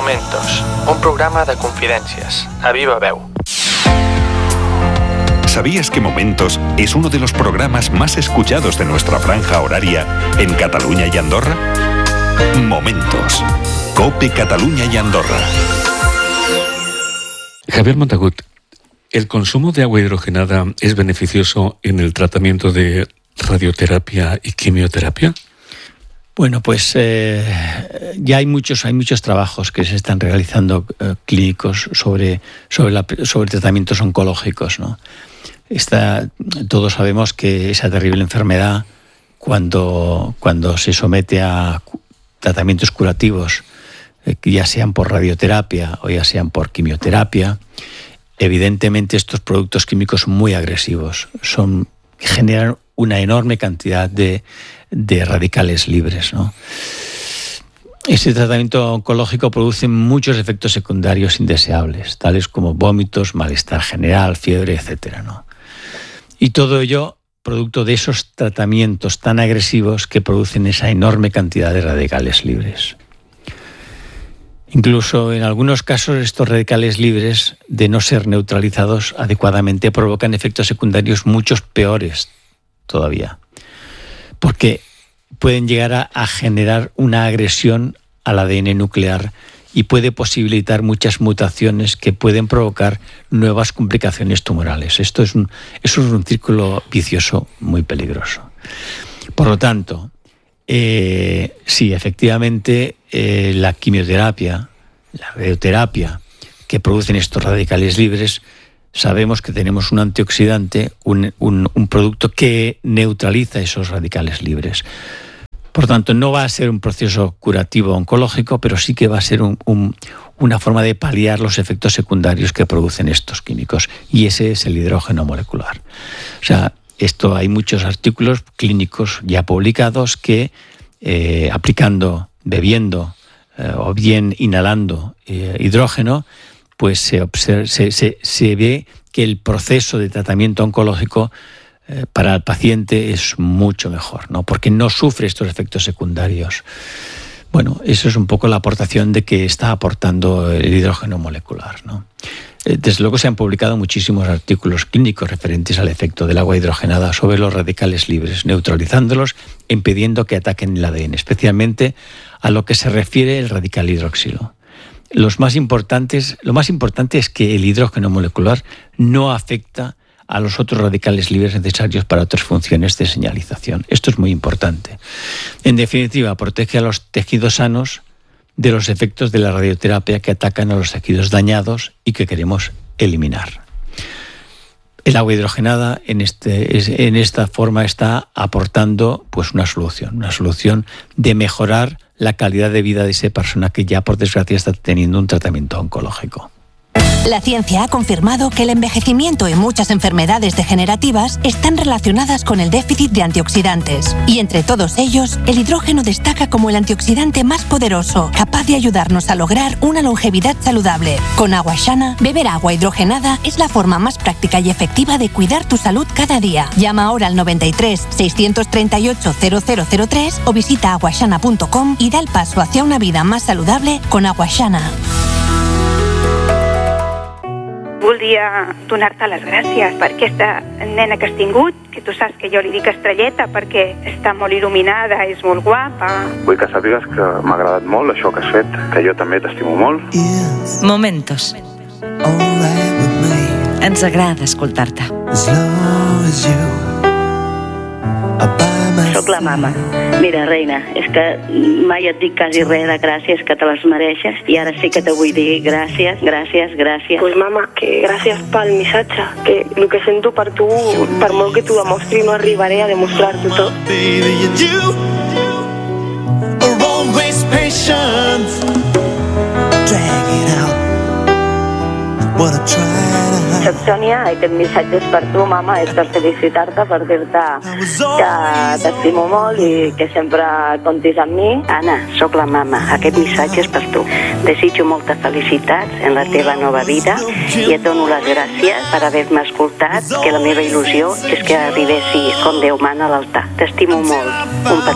Momentos, un programa de confidències, a viva veu. ¿Sabías que Momentos es uno de los programas más escuchados de nuestra franja horaria en Cataluña y Andorra? Momentos, COPE Cataluña y Andorra. Javier Montagut, ¿el consumo de agua hidrogenada es beneficioso en el tratamiento de radioterapia y quimioterapia? Bueno, pues ya hay muchos trabajos que se están realizando clínicos sobre tratamientos oncológicos, ¿no? Todos sabemos que esa terrible enfermedad, cuando se somete a tratamientos curativos, ya sean por radioterapia o ya sean por quimioterapia, evidentemente estos productos químicos son muy agresivos, generan una enorme cantidad de radicales libres, ¿no? Este tratamiento oncológico produce muchos efectos secundarios indeseables, tales como vómitos, malestar general, fiebre, etcétera, ¿no? Y todo ello producto de esos tratamientos tan agresivos que producen esa enorme cantidad de radicales libres. Incluso en algunos casos estos radicales libres, de no ser neutralizados adecuadamente, provocan efectos secundarios muchos peores todavía, porque pueden llegar a generar una agresión al ADN nuclear y puede posibilitar muchas mutaciones que pueden provocar nuevas complicaciones tumorales. Eso es un círculo vicioso muy peligroso. Por lo tanto, sí, efectivamente, la quimioterapia, la radioterapia que producen estos radicales libres, sabemos que tenemos un antioxidante, un producto que neutraliza esos radicales libres. Por tanto, no va a ser un proceso curativo oncológico, pero sí que va a ser una forma de paliar los efectos secundarios que producen estos químicos. Y ese es el hidrógeno molecular. O sea, hay muchos artículos clínicos ya publicados que aplicando, bebiendo o bien inhalando hidrógeno, pues se ve que el proceso de tratamiento oncológico para el paciente es mucho mejor, ¿no? Porque no sufre estos efectos secundarios. Bueno, eso es un poco la aportación de que está aportando el hidrógeno molecular, ¿no? Desde luego se han publicado muchísimos artículos clínicos referentes al efecto del agua hidrogenada sobre los radicales libres, neutralizándolos, impidiendo que ataquen el ADN, especialmente a lo que se refiere el radical hidroxilo. Lo más importante es que el hidrógeno molecular no afecta a los otros radicales libres necesarios para otras funciones de señalización. Esto es muy importante. En definitiva, protege a los tejidos sanos de los efectos de la radioterapia que atacan a los tejidos dañados y que queremos eliminar. El agua hidrogenada en esta forma está aportando pues una solución de mejorar la calidad de vida de esa persona que ya por desgracia está teniendo un tratamiento oncológico. La ciencia ha confirmado que el envejecimiento y muchas enfermedades degenerativas están relacionadas con el déficit de antioxidantes. Y entre todos ellos, el hidrógeno destaca como el antioxidante más poderoso, capaz de ayudarnos a lograr una longevidad saludable. Con Aguashana, beber agua hidrogenada es la forma más práctica y efectiva de cuidar tu salud cada día. Llama ahora al 93 638 0003 o visita aguashana.com y da el paso hacia una vida más saludable con Aguashana. Voldria donar-te les gràcies per aquesta nena que has tingut, que tu saps que jo li dic estrelleta perquè està molt il·luminada, és molt guapa. Vull que sàpigues que m'ha agradat molt això que has fet, que jo també t'estimo molt. Momentos. Ens agrada escoltar-te. Soc la mama. Mira, reina, és que mai et dic quasi res de gràcies, que te les mereixes, i ara sí que te vull dir gràcies. Pues mama, que gràcies pel missatge, que el que sento per tu, per molt que t'ho demostri, no arribaré a demostrar-t'ho tot. Soc Sònia, aquest missatge és per tu, mama, és per felicitar-te, per dir-te que t'estimo molt i que sempre comptis amb mi. Anna, soc la mama, aquest missatge és per tu. Desitjo moltes felicitats en la teva nova vida i et dono les gràcies per haver-me escoltat, que la meva il·lusió és que arribessis com Déu mana a l'altar. T'estimo molt, un petó.